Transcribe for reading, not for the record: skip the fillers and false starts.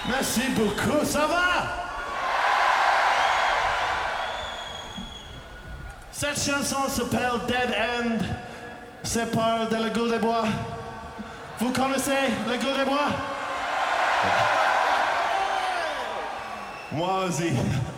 Merci beaucoup, ça va? Cette chanson s'appelle Dead End. C'est par de la Gueule des Bois. Vous connaissez la Gueule des Bois? Moi aussi.